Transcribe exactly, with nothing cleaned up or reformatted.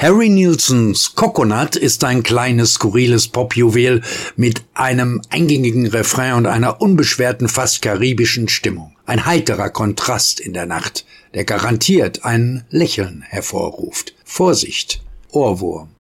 Harry Nilssons Coconut ist ein kleines, skurriles Popjuwel mit einem eingängigen Refrain und einer unbeschwerten, fast karibischen Stimmung. Ein heiterer Kontrast in der Nacht, der garantiert ein Lächeln hervorruft. Vorsicht, Ohrwurm.